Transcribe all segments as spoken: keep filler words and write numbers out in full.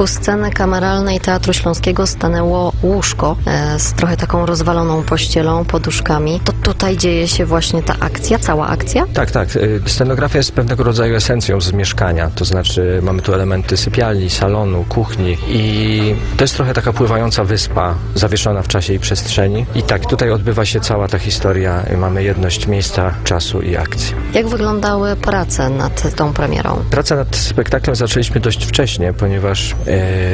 środku sceny kameralnej Teatru Śląskiego stanęło łóżko e, z trochę taką rozwaloną pościelą, poduszkami. To tutaj dzieje się właśnie ta akcja, cała akcja? Tak, tak. Scenografia jest pewnego rodzaju esencją z mieszkania, to znaczy mamy tu elementy sypialni, salonu, kuchni i to jest trochę taka pływająca wyspa, zawieszona w czasie i przestrzeni. I tak, tutaj odbywa się cała ta historia. Mamy jedność miejsca, czasu i akcji. Jak wyglądały prace nad tą premierą? Pracę nad spektaklem zaczęliśmy dość wcześnie, ponieważ e,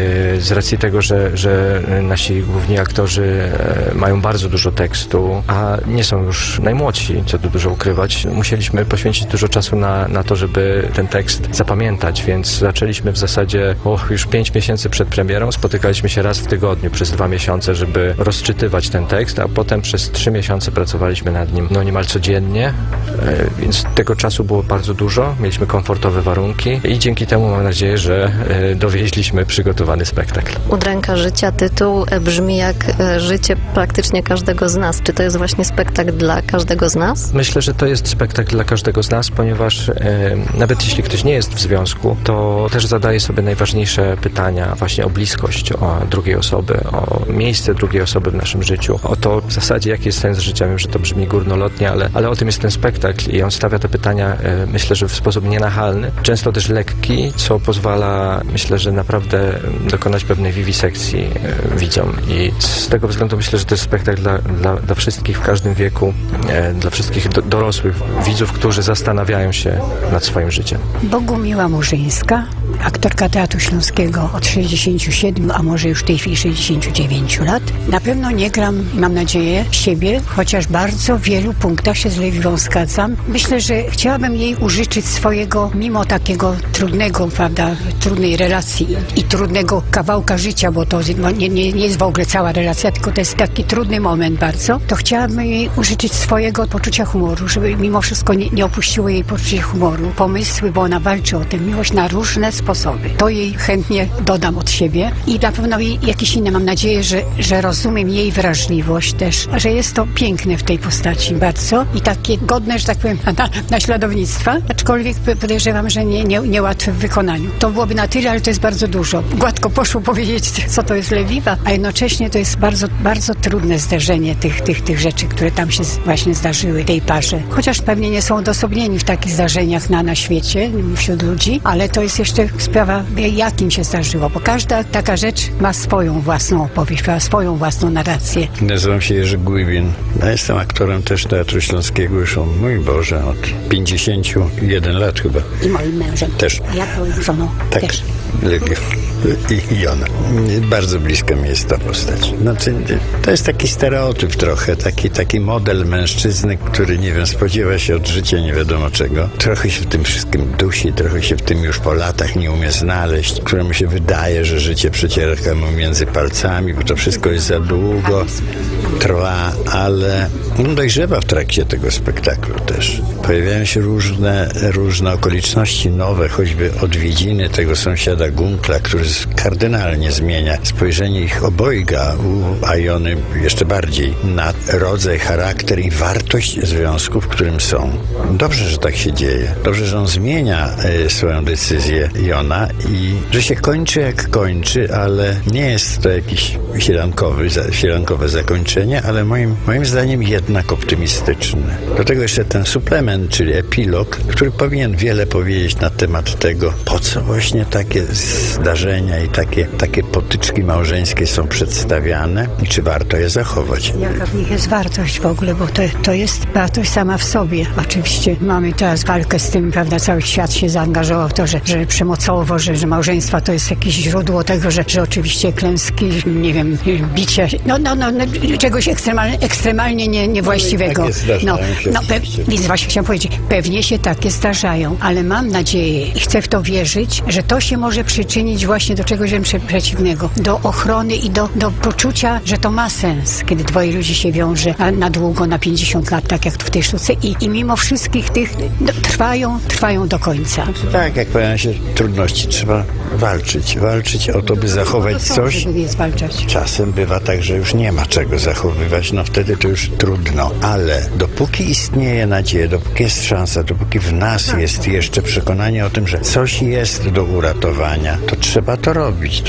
z racji tego, że, że nasi główni aktorzy e, mają bardzo dużo tekstu, a nie są już najmłodsi, co tu dużo ukrywać, musieliśmy poświęcić dużo czasu na, na to, żeby ten tekst zapamiętać, więc zaczęliśmy w zasadzie o, już pięć miesięcy przed premierą, spotykaliśmy się raz w tygodniu przez dwa miesiące, żeby rozczytywać ten tekst, a potem przez trzy miesiące pracowaliśmy nad nim no niemal codziennie, e, więc tego czasu było bardzo dużo, mieliśmy komfortowe warunki i dzięki temu mam nadzieję, że e, dowieźliśmy przygotowany spektakl. Udręka życia, tytuł brzmi jak życie praktycznie każdego z nas. Czy to jest właśnie spektakl dla każdego z nas? Myślę, że to jest spektakl dla każdego z nas, ponieważ e, nawet jeśli ktoś nie jest w związku, to też zadaje sobie najważniejsze pytania właśnie o bliskość, o drugiej osoby, o miejsce drugiej osoby w naszym życiu, o to w zasadzie jaki jest sens życia. Wiem, że to brzmi górnolotnie, ale, ale o tym jest ten spektakl i on stawia te pytania, e, myślę, że w sposób nienachalny, często też lekki, co pozwala, myślę, że naprawdę dokonać pewnej wiwisekcji e, widzom i z tego względu myślę, że to jest spektakl dla, dla, dla wszystkich w każdym wieku, e, dla wszystkich do, dorosłych widzów, którzy zastanawiają się nad swoim życiem. Bogumiła Murzyńska, aktorka Teatru Śląskiego od sześćdziesięciu siedmiu, a może już w tej chwili sześćdziesięciu dziewięciu lat. Na pewno nie gram, mam nadzieję, siebie, chociaż bardzo w wielu punktach się z Lewiwą zgadzam. Myślę, że chciałabym jej użyczyć swojego, mimo takiego trudnego, prawda, trudnej relacji i trudnego kawałka życia, bo to nie, nie, nie jest w ogóle cała relacja, tylko to jest taki trudny moment bardzo, to chciałabym jej użyczyć swojego poczucia humoru, żeby mimo wszystko nie, nie opuściło jej poczucie humoru, pomysły, bo ona walczy o tę miłość na różne sposoby. To jej chętnie dodam od siebie i na pewno jej jakieś inne. Mam nadzieję, że, że rozumiem jej wrażliwość też, że jest to piękne w tej postaci bardzo i takie godne, że tak powiem, na, naśladownictwa, aczkolwiek podejrzewam, że nie, nie, niełatwe w wykonaniu. To byłoby na tyle, ale to jest bardzo dużo. Gładko poszło powiedzieć, co to jest Lewiwa, a jednocześnie to jest bardzo, bardzo trudne zderzenie tych, tych, tych rzeczy, które tam się właśnie zdarzyły tej parze. Chociaż pewnie nie są odosobnieni w takich zdarzeniach na, na świecie, wśród ludzi, ale to jest jeszcze sprawa, jak im się zdarzyło, bo każda taka rzecz ma swoją własną opowieść, ma swoją własną narrację. Nazywam się Jerzy Głybin. Ja jestem aktorem też Teatru Śląskiego już o, mój Boże, od pięćdziesięciu jeden lat chyba. I moim mężem. Też. Ja to żoną Tak. też. I, I ona. Bardzo bliska mi jest ta postać. Znaczy, to jest taki stereotyp trochę, taki, taki model mężczyzny, który, nie wiem, spodziewa się od życia nie wiadomo czego. Trochę się w tym wszystkim dusi, trochę się w tym już po latach nie umie znaleźć, któremu się wydaje, że życie przeciera mu między palcami, bo to wszystko jest za długo, trwa, ale on dojrzewa w trakcie tego spektaklu też. Pojawiają się różne, różne okoliczności nowe, choćby odwiedziny tego sąsiada Gunkla, który kardynalnie zmienia spojrzenie ich obojga, u Ajony jeszcze bardziej, na rodzaj, charakter i wartość związku, w którym są. Dobrze, że tak się dzieje. Dobrze, że on zmienia y, swoją decyzję, Jona, i że się kończy jak kończy, ale nie jest to jakiś sielankowy, za, sielankowe zakończenie, ale moim, moim zdaniem jednak optymistyczny. Do tego jeszcze ten suplement, czyli epilog, który powinien wiele powiedzieć na temat tego, po co właśnie takie zdarzenia i takie, takie potyczki małżeńskie są przedstawiane i czy warto je zachować. Jaka w nich jest wartość w ogóle, bo to, to jest wartość sama w sobie. Oczywiście mamy teraz walkę z tym, prawda, cały świat się zaangażował w to, że, że przemocowo, że, że małżeństwa to jest jakieś źródło tego, że, że oczywiście klęski, nie wiem, bicia, no, no, no, no czegoś ekstremalnie, ekstremalnie nie, niewłaściwego. No, no, no pe- więc właśnie chciałam powiedzieć, pewnie się takie zdarzają, ale mam nadzieję i chcę w to wierzyć, że to się może przyczynić właśnie do czegoś przeciwnego, do ochrony i do, do poczucia, że to ma sens, kiedy dwoje ludzi się wiąże na, na długo, na pięćdziesiąt lat, tak jak w tej sztuce i, i mimo wszystkich tych no, trwają, trwają do końca. Tak, jak pojawiają się trudności, trzeba walczyć, walczyć o to, by zachować to są, coś. Żeby je zwalczać. Czasem bywa tak, że już nie ma czego zachowywać, no wtedy to już trudno, ale dopóki istnieje nadzieja, dopóki jest szansa, dopóki w nas jest jeszcze przekonanie o tym, że coś jest do uratowania, to trzeba to robić.